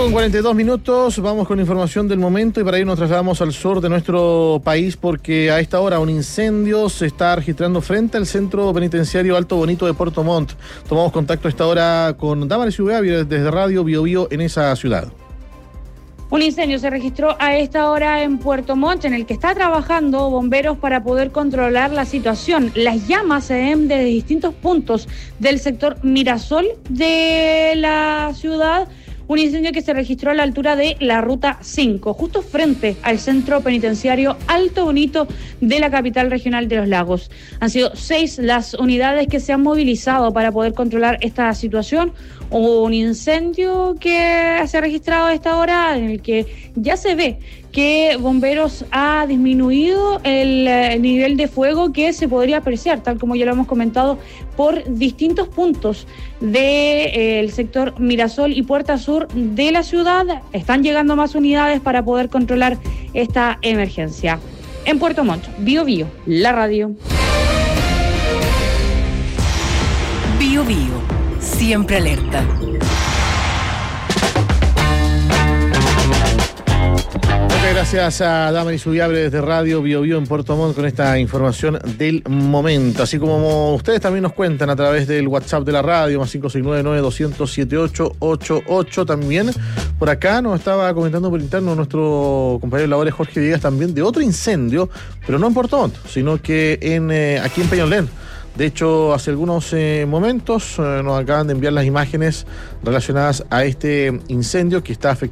8:42, vamos con información del momento y para ello nos trasladamos al sur de nuestro país porque a esta hora un incendio se está registrando frente al centro penitenciario Alto Bonito de Puerto Montt. Tomamos contacto a esta hora con Damaris Ugavi desde Radio Bio Bio en esa ciudad. Un incendio se registró a esta hora en Puerto Montt, en el que está trabajando bomberos para poder controlar la situación. Las llamas se ven desde distintos puntos del sector Mirasol de la ciudad. Un incendio que se registró a la altura de la Ruta 5, justo frente al centro penitenciario Alto Bonito de la capital regional de Los Lagos. Han sido 6 las unidades que se han movilizado para poder controlar esta situación. Un incendio que se ha registrado a esta hora en el que ya se ve que Bomberos ha disminuido el nivel de fuego que se podría apreciar, tal como ya lo hemos comentado, por distintos puntos del sector Mirasol y Puerta Sur de la ciudad. Están llegando más unidades para poder controlar esta emergencia. En Puerto Montt, Bio Bio, la radio. Bio Bio, siempre alerta. Gracias a Damaris Ugavi desde Radio Bio Bio en Puerto Montt con esta información del momento. Así como ustedes también nos cuentan a través del WhatsApp de la radio, más 569-900-7888. También por acá nos estaba comentando por interno nuestro compañero de labores Jorge Villegas también de otro incendio, pero no en Puerto Montt, sino que aquí en Peñalolén. De hecho, hace algunos momentos nos acaban de enviar las imágenes relacionadas a este incendio que está afectando